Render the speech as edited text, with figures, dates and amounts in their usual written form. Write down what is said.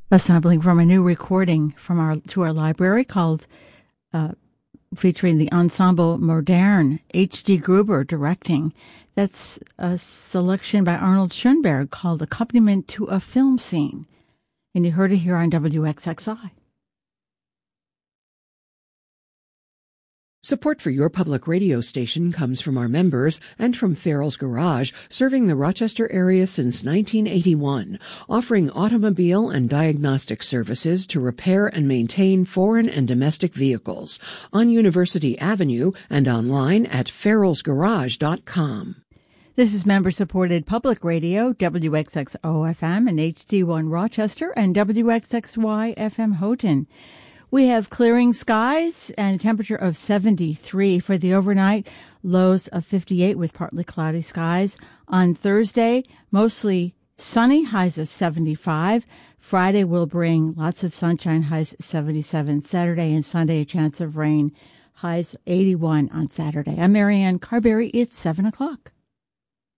A sampling from a new recording from our library called featuring the Ensemble Moderne, H.D. Gruber directing. That's a selection by Arnold Schoenberg called Accompaniment to a Film Scene. And you heard it here on WXXI. Support for your public radio station comes from our members and from Farrell's Garage, serving the Rochester area since 1981, offering automobile and diagnostic services to repair and maintain foreign and domestic vehicles on University Avenue and online at farrellsgarage.com. This is member-supported public radio, WXXO-FM and HD1 Rochester and WXXY-FM Houghton. We have clearing skies and a temperature of 73 for the overnight, lows of 58 with partly cloudy skies. On Thursday, mostly sunny, highs of 75. Friday will bring lots of sunshine, highs 77. Saturday and Sunday, a chance of rain, highs 81 on Saturday. I'm Marianne Carberry. It's 7 o'clock.